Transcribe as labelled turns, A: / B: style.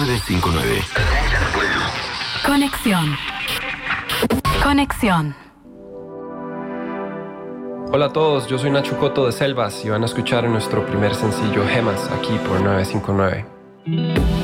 A: 959.
B: Conexión. Conexión.
C: Hola a todos, yo soy Nacho Cotto de Selvas y van a escuchar nuestro primer sencillo Gemas aquí por 959.